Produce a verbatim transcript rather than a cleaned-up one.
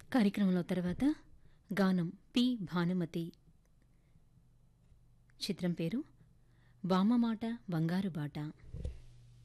కార్యక్రమంలో తర్వాత గానం పి భానుమతి. చిత్రం పేరు వామమాట బంగారు బాట.